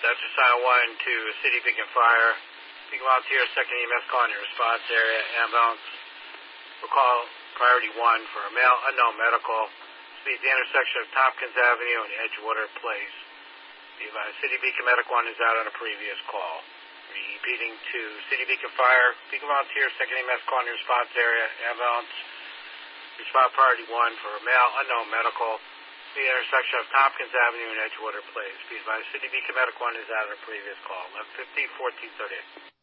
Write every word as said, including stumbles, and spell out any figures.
That's assign one to City Beacon Fire. Beacon Volunteer, second E M S call in your response area. Ambulance. We'll call priority one for a male unknown medical. Speed the intersection of Tompkins Avenue and Edgewater Place. Be advised, City Beacon Medic one is out on a previous call. Repeating to City Beacon Fire. Beacon Volunteer, second E M S call in your response area. Ambulance. Respond priority one for a male unknown medical. The intersection of Tompkins Avenue and Edgewater Place. Be advised, City Beacon Medic one is out of a previous call. eleven fifty, fourteen thirty.